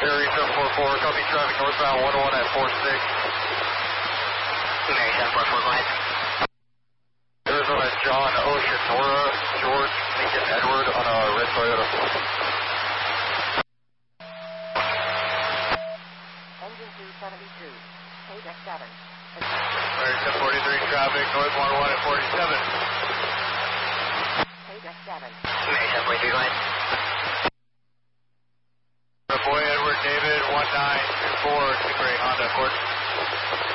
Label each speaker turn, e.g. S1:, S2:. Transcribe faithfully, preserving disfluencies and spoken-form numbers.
S1: Area seven four four, copy traffic northbound one oh one at four six.
S2: Mary seven four four, go ahead.
S1: Arizona John, Ocean, Nora, George, Lincoln, Edward on a red Toyota.
S3: Engine two seventy-two, K deck seven.
S1: Area seven forty-three, traffic north one oh one at forty-seven.
S3: K deck seven.
S2: Mary seven forty-three, go ahead.
S1: Boy Edward David one nine two four, Super eight Honda Accord.